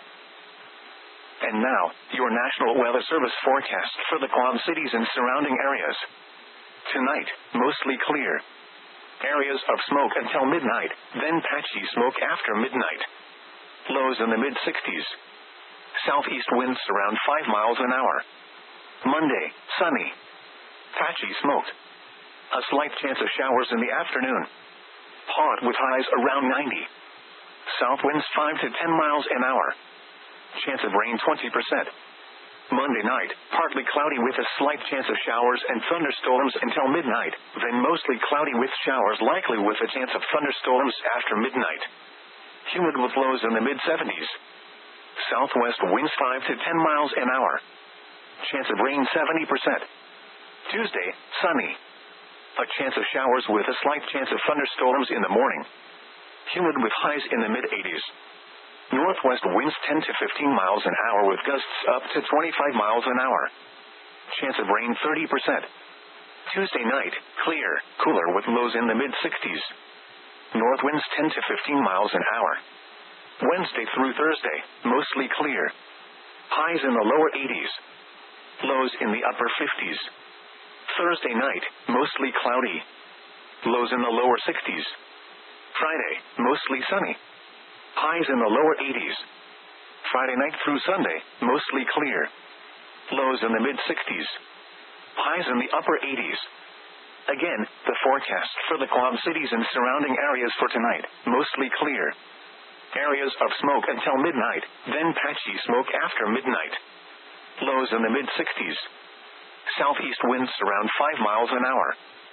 And now, your National Weather Service forecast for the Quad Cities and surrounding areas. Tonight, mostly clear. Areas of smoke until midnight, then patchy smoke after midnight. Lows in the mid-60s. Southeast winds around 5 miles an hour. Monday, sunny. Patchy smoke. A slight chance of showers in the afternoon. Hot with highs around 90. South winds 5 to 10 miles an hour. Chance of rain 20%. Monday night, partly cloudy with a slight chance of showers and thunderstorms until midnight, then mostly cloudy with showers likely with a chance of thunderstorms after midnight. Humid with lows in the mid-70s. Southwest winds 5 to 10 miles an hour. Chance of rain 70%. Tuesday, sunny. A chance of showers with a slight chance of thunderstorms in the morning. Humid with highs in the mid-80s. Northwest winds 10 to 15 miles an hour with gusts up to 25 miles an hour. Chance of rain 30%. Tuesday night, clear, cooler with lows in the mid-60s. North winds 10 to 15 miles an hour. Wednesday through Thursday, mostly clear. Highs in the lower 80s. Lows in the upper 50s. Thursday night, mostly cloudy. Lows in the lower 60s. Friday, mostly sunny. Highs in the lower 80s. Friday night through Sunday, mostly clear. Lows in the mid-60s. Highs in the upper 80s. Again, the forecast for the Quad Cities and surrounding areas for tonight, mostly clear. Areas of smoke until midnight, then patchy smoke after midnight. Lows in the mid-60s. Southeast winds around 5 miles an hour.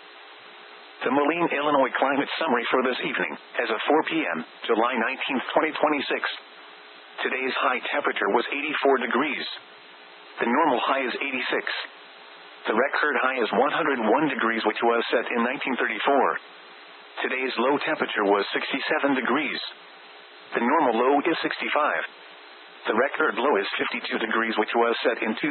The Moline, Illinois climate summary for this evening, as of 4 p.m., July 19, 2026. Today's high temperature was 84 degrees. The normal high is 86. The record high is 101 degrees, which was set in 1934. Today's low temperature was 67 degrees. The normal low is 65. The record low is 52 degrees, which was set in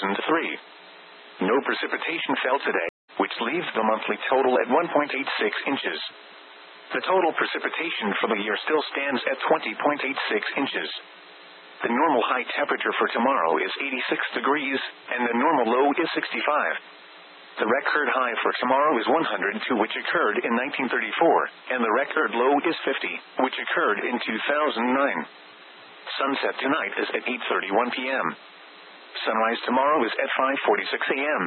2003. No precipitation fell today, which leaves the monthly total at 1.86 inches. The total precipitation for the year still stands at 20.86 inches. The normal high temperature for tomorrow is 86 degrees, and the normal low is 65. The record high for tomorrow is 102, which occurred in 1934, and the record low is 50, which occurred in 2009. Sunset tonight is at 8:31 p.m. Sunrise tomorrow is at 5:46 a.m.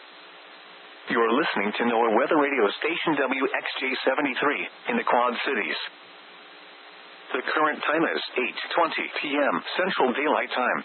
You are listening to NOAA Weather Radio Station WXJ73 in the Quad Cities. The current time is 8:20 p.m. Central Daylight Time.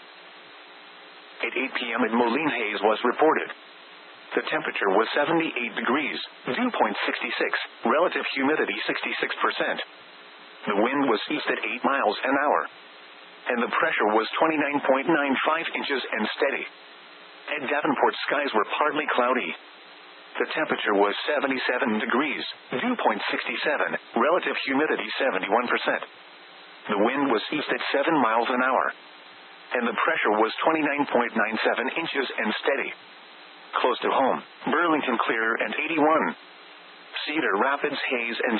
At 8 p.m. in Moline, haze was reported. The temperature was 78 degrees, dew point 66, relative humidity 66%. The wind was east at 8 miles an hour. And the pressure was 29.95 inches and steady. At Davenport, skies were partly cloudy. The temperature was 77 degrees, dew point 67, relative humidity 71%. The wind was east at 7 miles an hour. And the pressure was 29.97 inches and steady. Close to home, Burlington clear and 81. Cedar Rapids haze and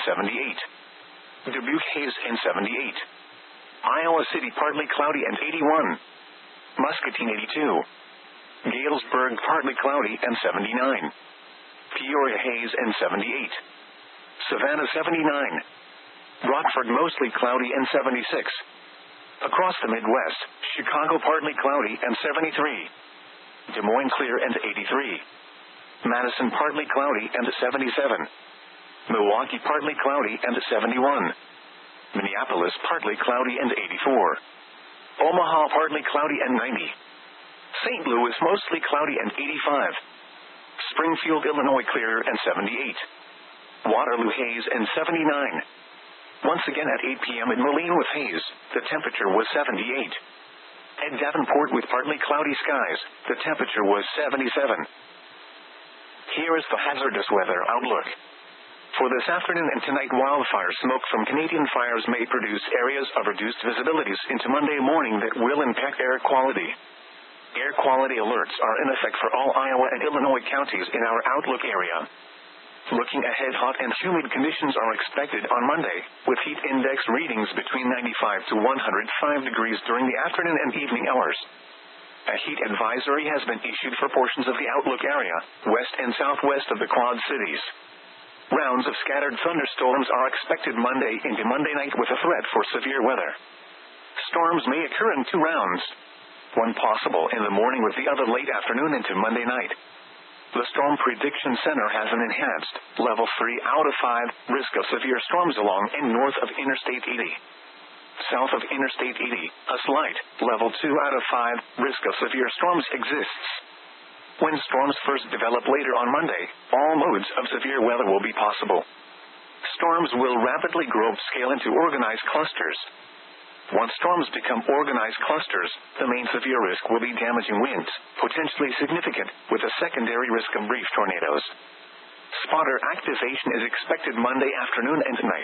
78. Dubuque haze and 78. Iowa City partly cloudy and 81. Muscatine 82. Galesburg partly cloudy and 79. Peoria haze and 78. Savannah 79. Rockford mostly cloudy and 76. Across the Midwest, Chicago partly cloudy and 73. Des Moines clear and 83. Madison partly cloudy and 77. Milwaukee partly cloudy and 71. Minneapolis partly cloudy and 84. Omaha partly cloudy and 90. St. Louis mostly cloudy and 85. Springfield, Illinois clear and 78. Waterloo haze and 79. Once again at 8 p.m. in Moline with haze, the temperature was 78. At Davenport with partly cloudy skies, the temperature was 77. Here is the hazardous weather outlook. For this afternoon and tonight, wildfire smoke from Canadian fires may produce areas of reduced visibilities into Monday morning that will impact air quality. Air quality alerts are in effect for all Iowa and Illinois counties in our outlook area. Looking ahead, hot and humid conditions are expected on Monday, with heat index readings between 95 to 105 degrees during the afternoon and evening hours. A heat advisory has been issued for portions of the outlook area, west and southwest of the Quad Cities. Rounds of scattered thunderstorms are expected Monday into Monday night with a threat for severe weather. Storms may occur in 2 rounds. One possible in the morning with the other late afternoon into Monday night. The Storm Prediction Center has an enhanced, level 3 out of 5, risk of severe storms along and north of Interstate 80. South of Interstate 80, a slight, level 2 out of 5, risk of severe storms exists. When storms first develop later on Monday, all modes of severe weather will be possible. Storms will rapidly grow upscale into organized clusters. Once storms become organized clusters, the main severe risk will be damaging winds, potentially significant, with a secondary risk of brief tornadoes. Spotter activation is expected Monday afternoon and tonight.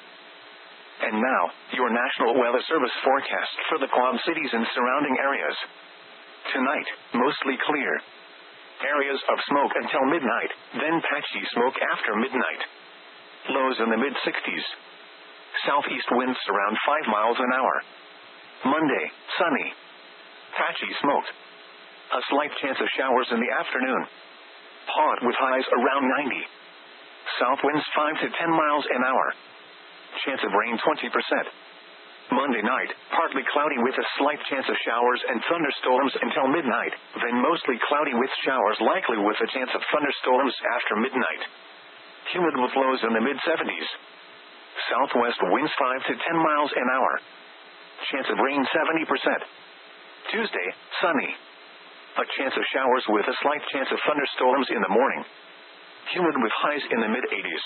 And now, your National Weather Service forecast for the Quad Cities and surrounding areas. Tonight, mostly clear. Areas of smoke until midnight, then patchy smoke after midnight. Lows in the mid-60s. Southeast winds around 5 miles an hour. Monday, sunny. Patchy smoke. A slight chance of showers in the afternoon. Hot with highs around 90. South winds 5 to 10 miles an hour. Chance of rain 20%. Monday night, partly cloudy with a slight chance of showers and thunderstorms until midnight, then mostly cloudy with showers likely with a chance of thunderstorms after midnight. Humid with lows in the mid-70s. Southwest winds 5 to 10 miles an hour. Chance of rain 70%. Tuesday, sunny. A chance of showers with a slight chance of thunderstorms in the morning. Humid with highs in the mid-80s.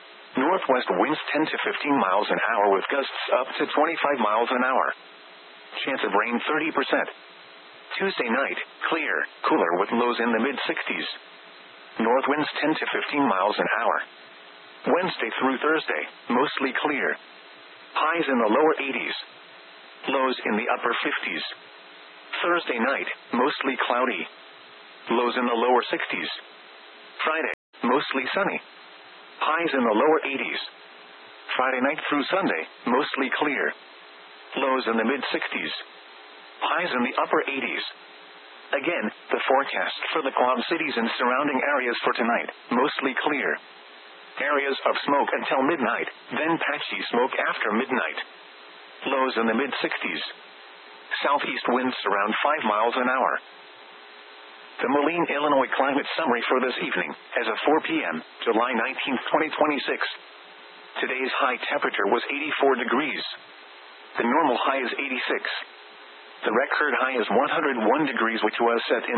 Northwest winds 10 to 15 miles an hour with gusts up to 25 miles an hour. Chance of rain 30%. Tuesday night, clear, cooler with lows in the mid-60s. North winds 10 to 15 miles an hour. Wednesday through Thursday, mostly clear. Highs in the lower 80s. Lows in the upper 50s. Thursday night, mostly cloudy. Lows in the lower 60s. Friday, mostly sunny. Highs in the lower 80s. Friday night through Sunday, mostly clear. Lows in the mid-60s. Highs in the upper 80s. Again, the forecast for the Quad Cities and surrounding areas for tonight, mostly clear. Areas of smoke until midnight, then patchy smoke after midnight. Lows in the mid-60s. Southeast winds around 5 miles an hour. The Moline, Illinois climate summary for this evening, as of 4 p.m., July 19, 2026. Today's high temperature was 84 degrees. The normal high is 86. The record high is 101 degrees, which was set in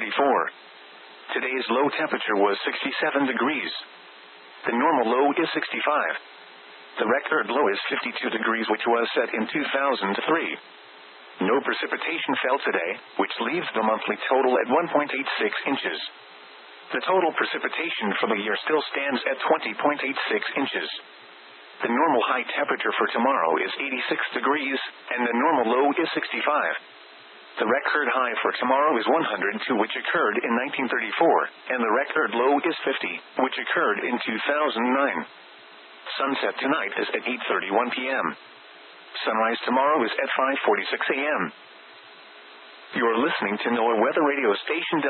1934. Today's low temperature was 67 degrees. The normal low is 65. The record low is 52 degrees, which was set in 2003. No precipitation fell today, which leaves the monthly total at 1.86 inches. The total precipitation for the year still stands at 20.86 inches. The normal high temperature for tomorrow is 86 degrees, and the normal low is 65. The record high for tomorrow is 102, which occurred in 1934, and the record low is 50, which occurred in 2009. Sunset tonight is at 8:31 p.m. Sunrise tomorrow is at 5:46 a.m. You're listening to NOAA Weather Radio Station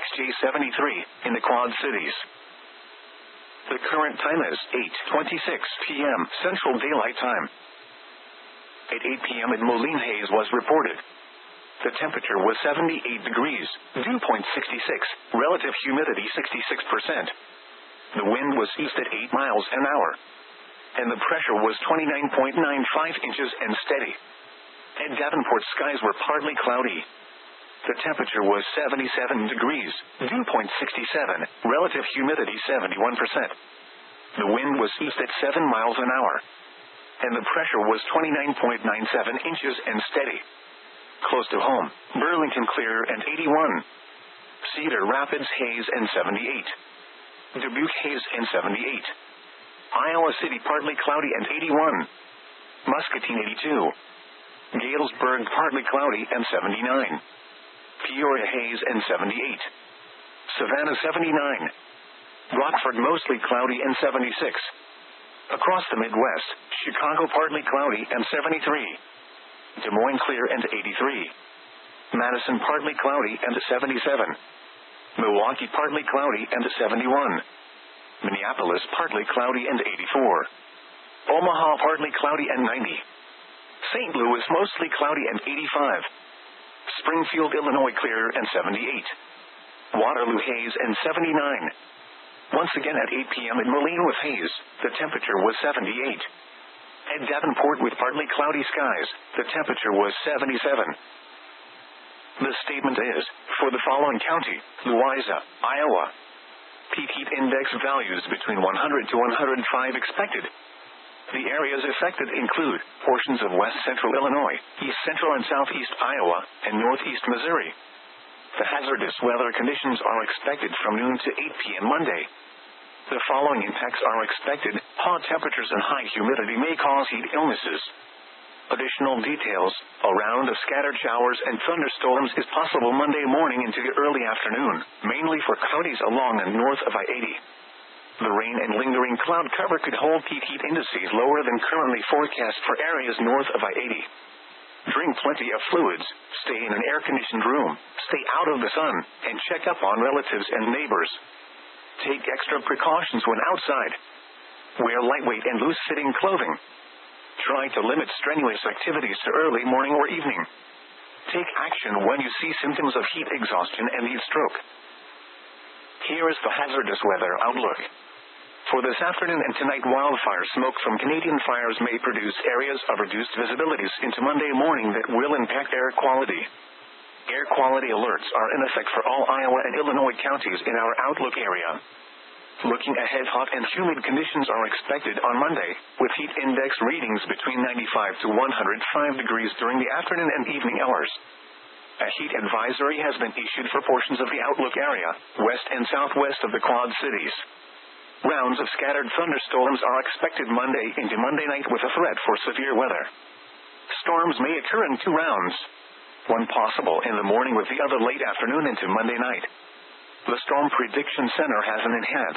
WXJ73 in the Quad Cities. The current time is 8:26 p.m. Central Daylight Time. At 8 p.m. in Moline, haze was reported. The temperature was 78 degrees, dew point 66, relative humidity 66%. The wind was east at 8 miles an hour. And the pressure was 29.95 inches and steady. At Davenport, skies were partly cloudy. The temperature was 77 degrees, dew point 67, relative humidity 71%. The wind was east at 7 miles an hour. And the pressure was 29.97 inches and steady. Close to home, Burlington clear and 81. Cedar Rapids haze and 78. Dubuque haze and 78. Iowa City partly cloudy and 81. Muscatine 82. Galesburg partly cloudy and 79. Peoria haze and 78. Savannah 79. Rockford mostly cloudy and 76. Across the Midwest, Chicago partly cloudy and 73. Des Moines clear and 83. Madison partly cloudy and 77. Milwaukee partly cloudy and 71. Minneapolis partly cloudy and 84. Omaha partly cloudy and 90. St. Louis mostly cloudy and 85. Springfield, Illinois clear and 78. Waterloo haze and 79. Once again at 8 p.m. in Moline with haze, the temperature was 78. At Davenport with partly cloudy skies, the temperature was 77. The statement is, for the following county, Louisa, Iowa. Peak heat index values between 100 to 105 expected. The areas affected include portions of west central Illinois, east central and southeast Iowa, and northeast Missouri. The hazardous weather conditions are expected from noon to 8 p.m. Monday. The following impacts are expected. Hot temperatures and high humidity may cause heat illnesses. Additional details, a round of scattered showers and thunderstorms is possible Monday morning into the early afternoon, mainly for counties along and north of I-80. The rain and lingering cloud cover could hold peak heat indices lower than currently forecast for areas north of I-80. Drink plenty of fluids, stay in an air-conditioned room, stay out of the sun, and check up on relatives and neighbors. Take extra precautions when outside. Wear lightweight and loose-fitting clothing. Try to limit strenuous activities to early morning or evening. Take action when you see symptoms of heat exhaustion and heat stroke. Here is the hazardous weather outlook. For this afternoon and tonight, wildfire smoke from Canadian fires may produce areas of reduced visibilities into Monday morning that will impact air quality. Air quality alerts are in effect for all Iowa and Illinois counties in our outlook area. Looking ahead, hot and humid conditions are expected on Monday, with heat index readings between 95 to 105 degrees during the afternoon and evening hours. A heat advisory has been issued for portions of the outlook area, west and southwest of the Quad Cities. Rounds of scattered thunderstorms are expected Monday into Monday night with a threat for severe weather. Storms may occur in 2 rounds. One possible in the morning with the other late afternoon into Monday night. The Storm Prediction Center has an enhanced